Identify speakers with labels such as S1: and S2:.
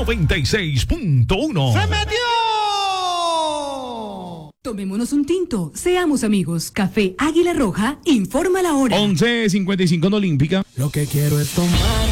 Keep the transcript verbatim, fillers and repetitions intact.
S1: noventa y seis punto uno.
S2: ¡Se metió!
S3: Tomémonos un tinto, seamos amigos. Café Águila Roja, informa la hora.
S4: once cincuenta y cinco en Olímpica.
S2: Lo que quiero es tomar